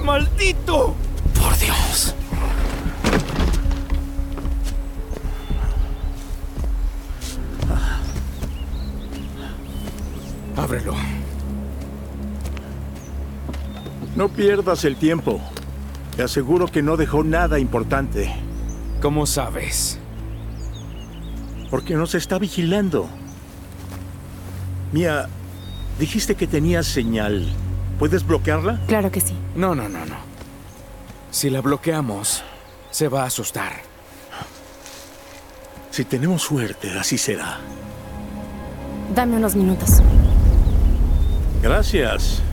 ¡Maldito! Por Dios. Ábrelo. No pierdas el tiempo. Te aseguro que no dejó nada importante. ¿Cómo sabes? Porque nos está vigilando. Mia, dijiste que tenías señal. ¿Puedes bloquearla? Claro que sí. No. Si la bloqueamos, se va a asustar. Si tenemos suerte, así será. Dame unos minutos. Gracias.